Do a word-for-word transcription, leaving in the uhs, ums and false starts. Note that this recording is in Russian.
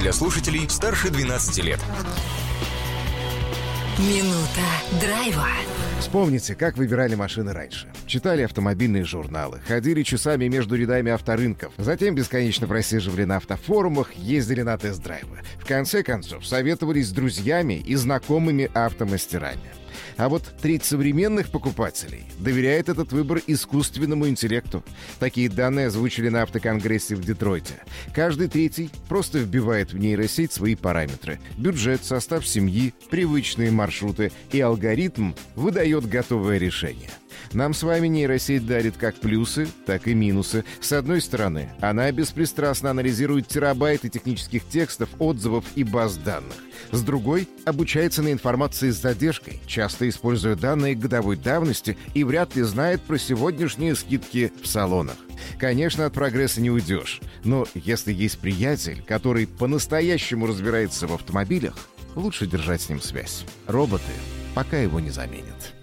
для слушателей старше двенадцати лет. Минута драйва. Вспомните, как выбирали машины раньше. Читали автомобильные журналы, ходили часами между рядами авторынков, затем бесконечно просиживали на автофорумах, ездили на тест-драйвы. В конце концов, советовались с друзьями и знакомыми автомастерами. А вот треть современных покупателей доверяет этот выбор искусственному интеллекту. Такие данные озвучили на автоконгрессе в Детройте. Каждый третий просто вбивает в нейросеть свои параметры: бюджет, состав семьи, привычные маршруты, и алгоритм выдает готовое решение. Нам с вами нейросеть дарит как плюсы, так и минусы. С одной стороны, она беспристрастно анализирует терабайты технических текстов, отзывов и баз данных. С другой, обучается на информации с задержкой, часто используя данные годовой давности, и вряд ли знает про сегодняшние скидки в салонах. Конечно, от прогресса не уйдешь, но если есть приятель, который по-настоящему разбирается в автомобилях, лучше держать с ним связь. Роботы пока его не заменят.